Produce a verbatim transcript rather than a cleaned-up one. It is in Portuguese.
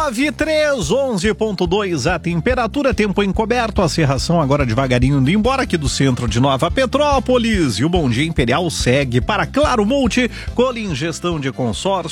nove e três, onze ponto dois a temperatura, tempo encoberto, a cerração agora devagarinho indo embora aqui do centro de Nova Petrópolis. E o Bom Dia Imperial segue para Claro Multi, Colin Gestão de Consórcio.